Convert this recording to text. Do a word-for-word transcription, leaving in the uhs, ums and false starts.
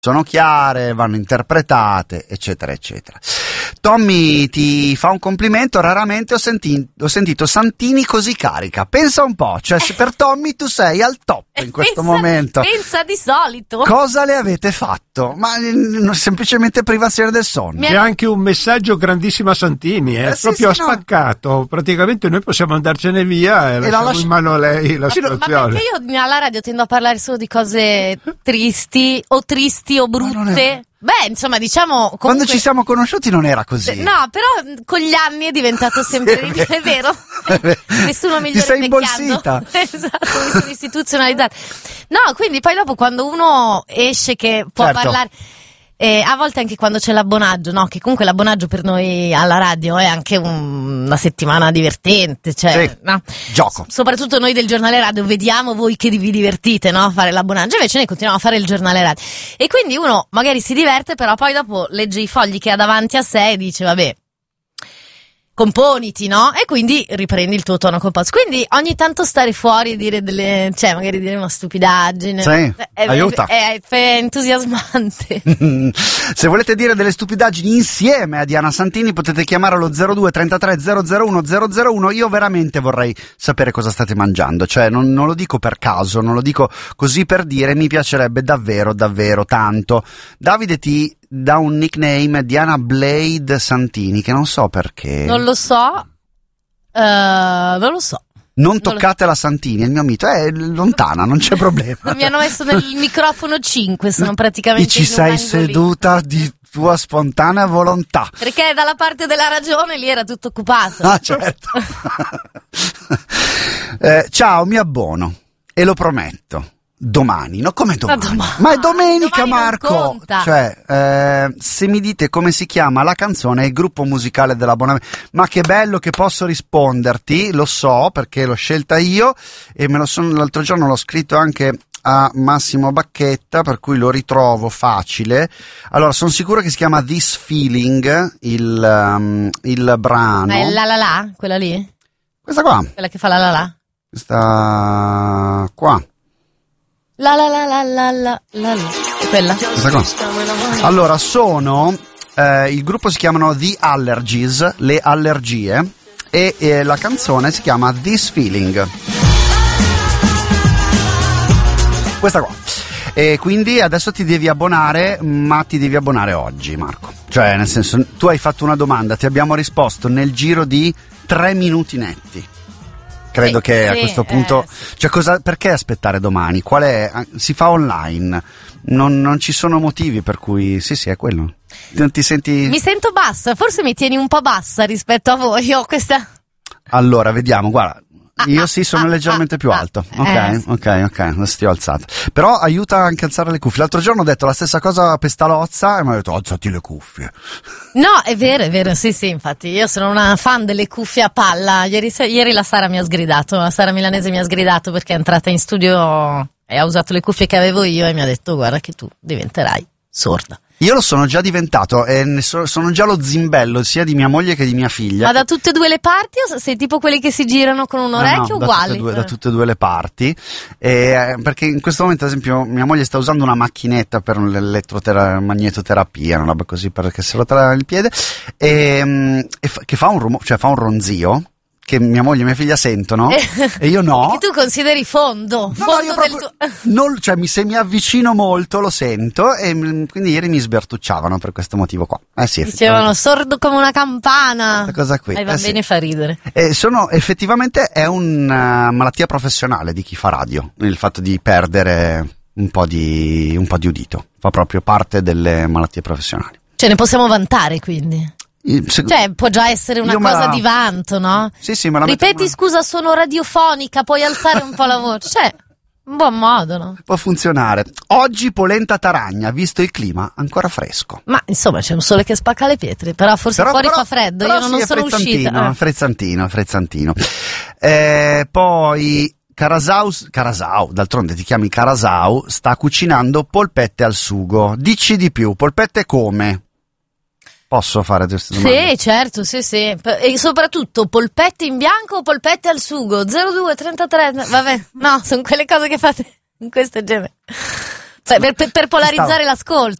sono chiare, vanno interpretate, eccetera, eccetera. Tommy ti fa un complimento, raramente ho, senti- ho sentito Santini così carica. Pensa un po', cioè per Tommy tu sei al top in questo pensa, momento. Pensa di solito. Cosa le avete fatto? Ma eh, semplicemente privazione del sonno. C'è anche un messaggio grandissimo a Santini, eh? Eh, sì, proprio sì, ha no. spaccato. Praticamente noi possiamo andarcene via e, E la lasciamo lasci- in mano a lei la Ma situazione. perché io alla radio tendo a parlare solo di cose tristi o tristi o Ma non è- brutte? Beh, insomma, diciamo comunque... Quando ci siamo conosciuti non era così. No, però con gli anni è diventato sempre di più, è vero? Nessuno migliore Ti sei invecchiando. imbolsita. Esatto, mi sono istituzionalizzata. No, quindi poi dopo quando uno esce che può Certo. parlare... Eh, a volte anche quando c'è l'abbonaggio, no? Che comunque l'abbonaggio per noi alla radio è anche un- una settimana divertente, cioè, Sì. no? Gioco. S- soprattutto noi del giornale radio vediamo voi che vi divertite, no? A fare l'abbonaggio, invece noi continuiamo a fare il giornale radio. E quindi uno magari si diverte, però poi dopo legge i fogli che ha davanti a sé e dice, vabbè, componiti, no? E quindi riprendi il tuo tono composto. Quindi ogni tanto stare fuori e dire delle, cioè magari dire una stupidaggine. Sì, è, è- aiuta. È, è, è entusiasmante. Se volete dire delle stupidaggini insieme a Diana Santini potete chiamare allo zero due trentatré zero zero uno zero zero uno. Io veramente vorrei sapere cosa state mangiando, cioè non, non lo dico per caso, non lo dico così per dire, mi piacerebbe davvero davvero tanto. Davide ti dà un nickname, Diana Blade Santini, che non so perché. Non lo so. eh, non lo so. Non toccate la Santini, è il mio mito, è lontana, non c'è problema. Mi hanno messo nel microfono cinque, sono praticamente E ci in un sei angolino. seduta di tua spontanea volontà. Perché dalla parte della ragione lì era tutto occupato. Ah, certo. Eh, ciao, mi abbono e lo prometto. Domani, no come domani? Ma domani. Ma è domenica, Domani non Marco. conta. Cioè, eh, se mi dite come si chiama la canzone e il gruppo musicale dell'abbonamento, ma che bello che posso risponderti, lo so perché l'ho scelta io e me lo sono l'altro giorno l'ho scritto anche a Massimo Bacchetta, per cui lo ritrovo facile. Allora, sono sicuro che si chiama This Feeling il, um, il brano. Ma è la la la, quella lì? Questa qua, Quella che fa la la la? questa qua. La la la la la la la la. Quella? Questa qua. Allora, sono eh, il gruppo si chiamano The Allergies, le allergie, e eh, la canzone si chiama This Feeling. Questa qua. E quindi adesso ti devi abbonare, ma ti devi abbonare oggi, Marco. Cioè, nel senso, tu hai fatto una domanda, ti abbiamo risposto nel giro di tre minuti netti. Credo Sì, che a sì, questo punto, eh, sì. cioè cosa, perché aspettare domani? Qual è? Si fa online, non, non ci sono motivi per cui, sì sì è quello. Non ti senti? Mi sento bassa, forse mi tieni un po' bassa rispetto a voi. Io ho questa... Allora, vediamo, guarda. Ah, Io ah, sì, sono ah, leggermente ah, più ah, alto. eh, Ok, sì. ok, ok, adesso ti ho alzato. Però aiuta anche a alzare le cuffie. L'altro giorno ho detto la stessa cosa a Pestalozza e mi ha detto alzati le cuffie. No, è vero, è vero, sì, sì, infatti io sono una fan delle cuffie a palla. Ieri, se- ieri la Sara mi ha sgridato, la Sara Milanese mi ha sgridato perché è entrata in studio e ha usato le cuffie che avevo io e mi ha detto guarda che tu diventerai sorda. Io lo sono già diventato e ne so- sono già lo zimbello sia di mia moglie che di mia figlia. Ma da tutte e due le parti o sei tipo quelli che si girano con un No, orecchio no, uguali? Da tutte, e due, da tutte e due le parti, e, eh, perché in questo momento, ad esempio, mia moglie sta usando una macchinetta per l'elettromagnetoterapia, una roba così, perché se rotella il piede, e, mm, e fa, che fa un rumore, cioè fa un ronzio, che mia moglie e mia figlia sentono, e io no. Che tu consideri fondo, No, no, fondo io del proprio tuo... non- cioè, mi- se mi avvicino molto lo sento, e mm, quindi ieri mi sbertucciavano per questo motivo qua. Eh sì, Dicevano sordo come una campana. questa cosa qui. E va Eh sì. bene, fa ridere. Eh, sono effettivamente è una malattia professionale di chi fa radio, il fatto di perdere un po' di un po' di udito, fa proprio parte delle malattie professionali. Cioè ne possiamo vantare quindi. Eh, se- Cioè può già essere una Io me cosa la- di vanto, no? sì, sì, me la metto- Ripeti scusa, sono radiofonica, puoi alzare un po' la voce. Cioè, un buon modo, no? può funzionare. Oggi polenta taragna, visto il clima ancora fresco. Ma insomma c'è un sole che spacca le pietre, però forse Però- fuori però- fa freddo, però io non, sì, non è sono frezzantino, uscita. Eh. frezzantino, frezzantino. Eh, poi Carasau, Carasau, d'altronde ti chiami Carasau, sta cucinando polpette al sugo. Dici di più, polpette come? Posso fare queste domande? Sì, certo, sì, sì. P- E soprattutto polpette in bianco o polpette al sugo? zero due trentatré, vabbè, no, sono quelle cose che fate in questo genere. Cioè, per, per, per polarizzare Stavo- l'ascolto.